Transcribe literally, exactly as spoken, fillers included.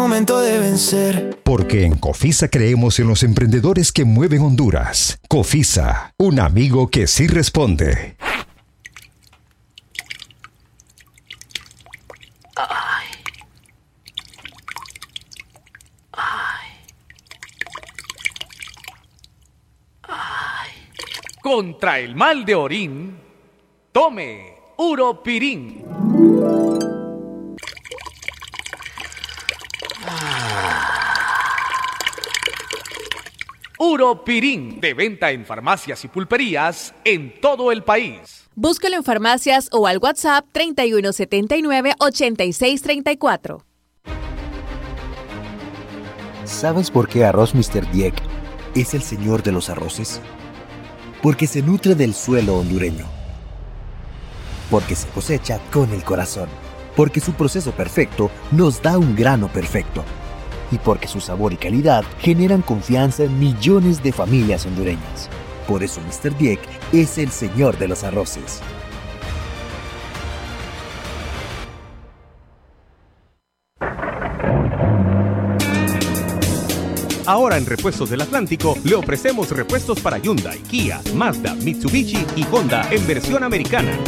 momento de vencer. Porque en Cofisa creemos en los emprendedores que mueven Honduras. Cofisa, un amigo que sí responde. Ay. Ay. Ay. Contra el mal de orín, tome Uropirín. Uropirín, de venta en farmacias y pulperías en todo el país. Búsquelo en farmacias o al WhatsApp treinta y uno setenta y nueve, ochenta y seis treinta y cuatro. ¿Sabes por qué Arroz mister Dieck es el señor de los arroces? Porque se nutre del suelo hondureño. Porque se cosecha con el corazón. Porque su proceso perfecto nos da un grano perfecto. Y porque su sabor y calidad generan confianza en millones de familias hondureñas. Por eso mister Dieck es el señor de los arroces. Ahora en Repuestos del Atlántico le ofrecemos repuestos para Hyundai, Kia, Mazda, Mitsubishi y Honda en versión americana.